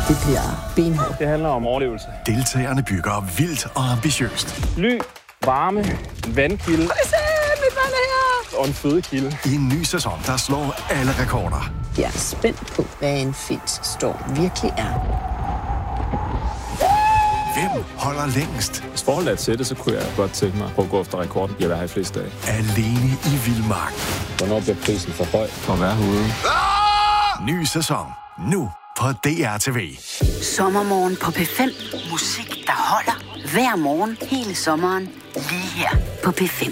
Det bliver benhårdt. Det handler om overlevelse. Deltagerne bygger vildt og ambitiøst. Ly, varme, vandkilde og en fødekilde. I en ny sæson, der slår alle rekorder. Jeg er spændt på, hvad en finsk storm virkelig er. Hvem holder længst? Hvis forholdet er til det, så kunne jeg godt tænke mig at gå efter rekorden. Jeg vil have flest dage. Alene i vildmark. Hvornår bliver prisen for høj for at være herude? Ny sæson. Nu på DR TV. Sommermorgen på P5. Musik, der holder. Hver morgen, hele sommeren. Lige her på P5.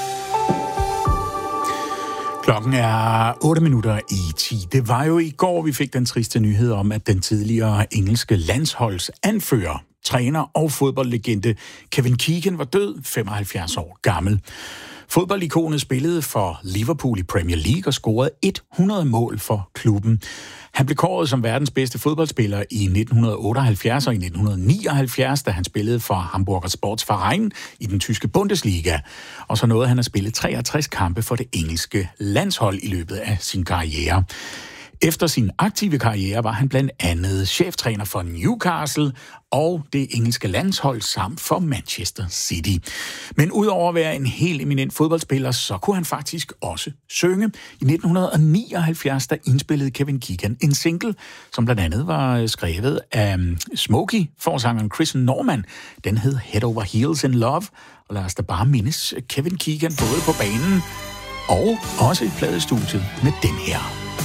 Klokken er 8:08. Det var jo i går, vi fik den triste nyhed om, at den tidligere engelske landsholdsanfører, træner og fodboldlegende Kevin Keegan var død, 75 år gammel. Fodboldikonet spillede for Liverpool i Premier League og scorede 100 mål for klubben. Han blev kåret som verdens bedste fodboldspiller i 1978 og i 1979, da han spillede for Hamburger Sportsverein i den tyske Bundesliga. Og så nåede han at spille 63 kampe for det engelske landshold i løbet af sin karriere. Efter sin aktive karriere var han blandt andet cheftræner for Newcastle og det engelske landshold samt for Manchester City. Men udover at være en helt eminent fodboldspiller, så kunne han faktisk også synge. I 1979 der indspillede Kevin Keegan en single, som blandt andet var skrevet af Smokey, forsangeren Chris Norman. Den hed Head Over Heels in Love, og lad os da bare mindes Kevin Keegan både på banen og også i pladestudiet med den her.